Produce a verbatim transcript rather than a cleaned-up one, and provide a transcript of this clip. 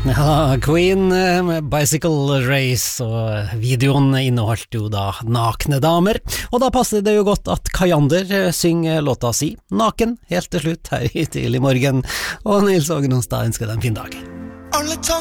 Ja, Queen med Bicycle Race, og videoen inneholdt jo da nakne damer, og da passer det jo godt at Kajander synger låta si Naken helt til slutt her i tidlig morgen, og Nils Åge Nonstad ønsker deg en fin dag.